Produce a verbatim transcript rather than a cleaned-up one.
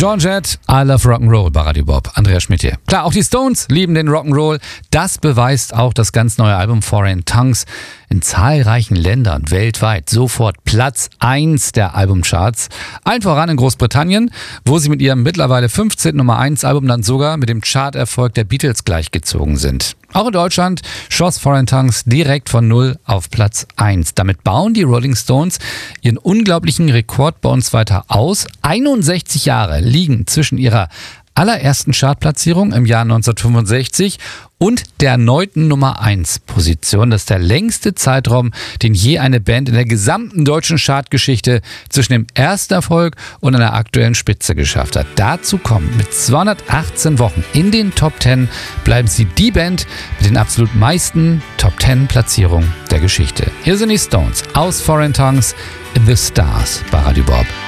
Joan Jett, I Love Rock'n'Roll bei Radio Bob. Andreas Schmidt hier. Klar, auch die Stones lieben den Rock'n'Roll. Das beweist auch das ganz neue Album Foreign Tongues. In zahlreichen Ländern weltweit sofort Platz eins der Albumcharts. Allen voran in Großbritannien, wo sie mit ihrem mittlerweile fünfzehnten Nummer eins Album dann sogar mit dem Charterfolg der Beatles gleichgezogen sind. Auch in Deutschland schoss Foreign Tongues direkt von null auf Platz eins. Damit bauen die Rolling Stones ihren unglaublichen Rekord bei uns weiter aus. einundsechzig Jahre liegen zwischen ihrer allerersten Chartplatzierung im Jahr neunzehnhundertfünfundsechzig und der erneuten Nummer eins Position. Das ist der längste Zeitraum, den je eine Band in der gesamten deutschen Chartgeschichte zwischen dem ersten Erfolg und einer aktuellen Spitze geschafft hat. Dazu kommt, mit zweihundertachtzehn Wochen in den Top zehn bleiben sie die Band mit den absolut meisten Top zehn Platzierungen der Geschichte. Hier sind die Stones aus Foreign Tongues in The Stars bei Radio Bob.